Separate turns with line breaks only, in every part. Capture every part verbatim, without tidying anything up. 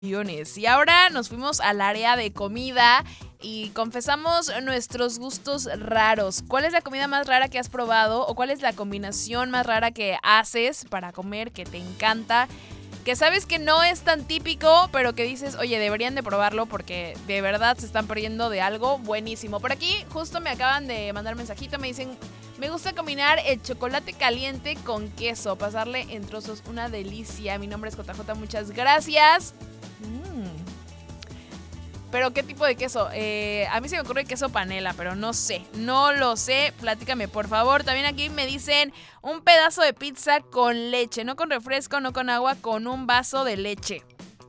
Y ahora nos fuimos al área de comida y confesamos nuestros gustos raros. ¿Cuál es la comida más rara que has probado? ¿O cuál es la combinación más rara que haces para comer que te encanta? Que sabes que no es tan típico, pero que dices, oye, deberían de probarlo porque de verdad se están perdiendo de algo buenísimo. Por aquí justo me acaban de mandar mensajito, me dicen, me gusta combinar el chocolate caliente con queso, pasarle en trozos, una delicia. Mi nombre es J J, muchas gracias. Mm. Pero ¿qué tipo de queso? Eh, a mí se me ocurre queso panela, pero no sé, no lo sé. Platícame, por favor. También aquí me dicen un pedazo de pizza con leche, no con refresco, no con agua, con un vaso de leche.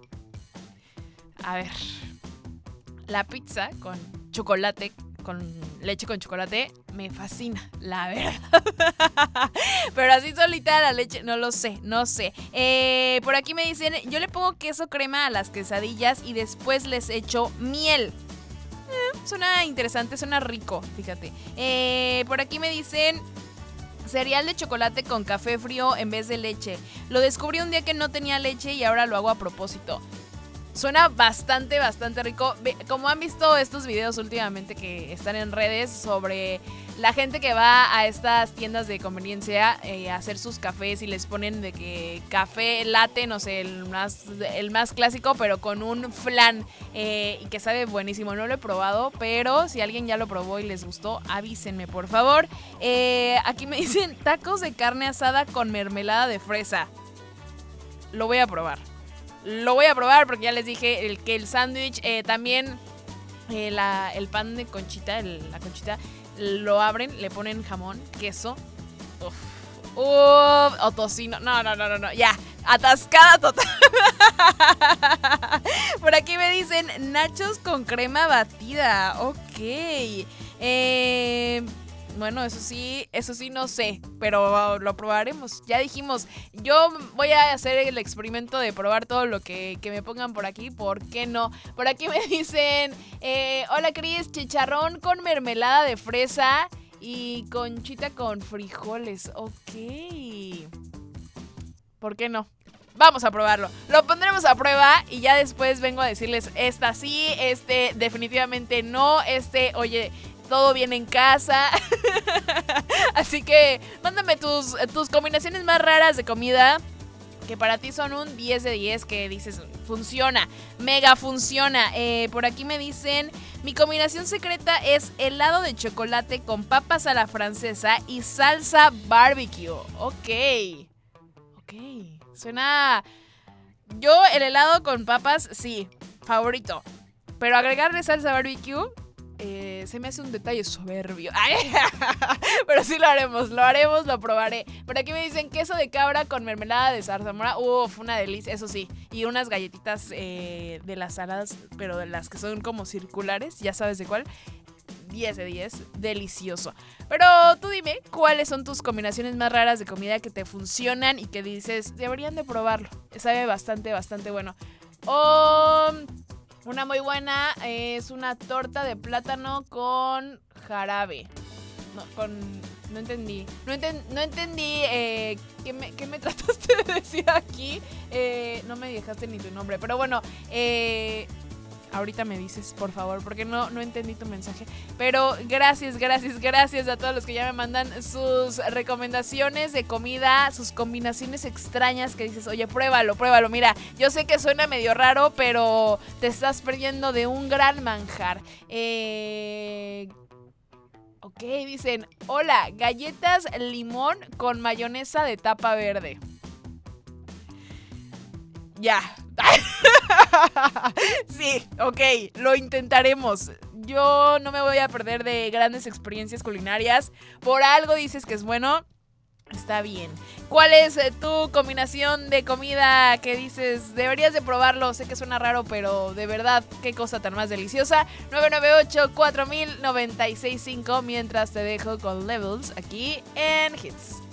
A ver, la pizza con chocolate, con leche con chocolate, me fascina, la verdad. Pero así solita la leche, no lo sé, no sé. Eh, por aquí me dicen, yo le pongo queso crema a las quesadillas y después les echo miel. Eh, suena interesante, suena rico, fíjate. Eh, por aquí me dicen, cereal de chocolate con café frío en vez de leche. Lo descubrí un día que no tenía leche y ahora lo hago a propósito. Suena bastante, bastante rico. Como han visto estos videos últimamente que están en redes sobre la gente que va a estas tiendas de conveniencia eh, a hacer sus cafés y les ponen de que café latte, no sé, el más, el más clásico, pero con un flan eh, y que sabe buenísimo. No lo he probado, pero si alguien ya lo probó y les gustó, avísenme, por favor. Eh, aquí me dicen tacos de carne asada con mermelada de fresa. Lo voy a probar. Lo voy a probar porque ya les dije el, que el sándwich, eh, también eh, la, el pan de conchita, el, la conchita, lo abren, le ponen jamón, queso, uff, uff, o tocino, no, no, no, no, no, ya, atascada total. Por aquí me dicen nachos con crema batida, ok, eh... Bueno, eso sí, eso sí no sé, pero lo probaremos. Ya dijimos, yo voy a hacer el experimento de probar todo lo que, que me pongan por aquí, ¿por qué no? Por aquí me dicen, eh, hola Cris, chicharrón con mermelada de fresa y conchita con frijoles, ok. ¿Por qué no? Vamos a probarlo, lo pondremos a prueba y ya después vengo a decirles, esta sí, este definitivamente no, este, oye... todo bien en casa. Así que mándame tus, tus combinaciones más raras de comida que para ti son un diez de diez, que dices, funciona, mega funciona. Eh, por aquí me dicen, mi combinación secreta es helado de chocolate con papas a la francesa y salsa barbecue. Ok, ok, suena... Yo el helado con papas, sí, favorito. Pero agregarle salsa barbecue... Eh, se me hace un detalle soberbio. Ay, pero sí lo haremos, lo haremos, lo probaré. Por aquí me dicen queso de cabra con mermelada de zarzamora. Uf, una delicia, eso sí. Y unas galletitas eh, de las saladas, pero de las que son como circulares, ya sabes de cuál. diez de diez, delicioso. Pero tú dime, ¿cuáles son tus combinaciones más raras de comida que te funcionan y que dices, deberían de probarlo? Sabe bastante, bastante bueno. O... una muy buena es una torta de plátano con jarabe. No, con... No entendí. No, enten, no entendí eh, ¿qué, me, qué me trataste de decir aquí. Eh, no me dejaste ni tu nombre. Pero bueno, eh... ahorita me dices, por favor, porque no, no entendí tu mensaje. Pero gracias, gracias, gracias a todos los que ya me mandan sus recomendaciones de comida, sus combinaciones extrañas que dices, oye, pruébalo, pruébalo. Mira, yo sé que suena medio raro, pero te estás perdiendo de un gran manjar. Eh... Ok, dicen, hola, galletas limón con mayonesa de tapa verde. Ya. Sí, ok, lo intentaremos. Yo no me voy a perder de grandes experiencias culinarias. Por algo dices que es bueno. Está bien. ¿Cuál es tu combinación de comida que dices, deberías de probarlo? Sé que suena raro, pero de verdad, qué cosa tan más deliciosa. nueve nueve ocho, cuatro mil, noventa y seis cinco. Mientras te dejo con Levels aquí en Hits.